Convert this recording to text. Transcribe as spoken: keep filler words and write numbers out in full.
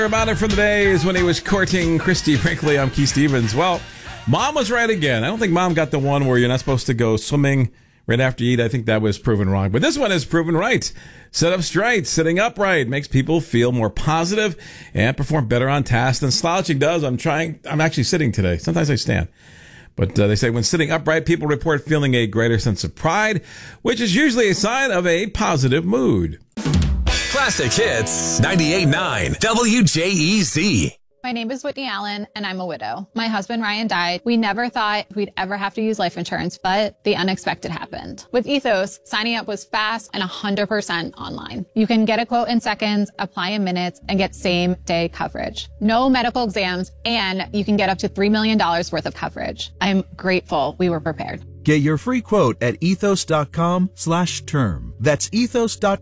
About it from the days when he was courting Christy Brinkley. I'm Keith Stevens. Well, Mom was right again. I don't think Mom got the one where you're not supposed to go swimming right after you eat. I think that was proven wrong. But this one is proven right. Sit up straight, sitting upright makes people feel more positive and perform better on tasks than slouching does. I'm trying. I'm actually sitting today. Sometimes I stand. But uh, they say when sitting upright, people report feeling a greater sense of pride, which is usually a sign of a positive mood. Classic Hits ninety-eight point nine W J E Z. My name is Whitney Allen, and I'm a widow. My husband, Ryan, died. We never thought we'd ever have to use life insurance, but the unexpected happened. With Ethos, signing up was fast and one hundred percent online. You can get a quote in seconds, apply in minutes, and get same-day coverage. No medical exams, and you can get up to three million dollars worth of coverage. I'm grateful we were prepared. Get your free quote at ethos.com slash term. That's ethos.com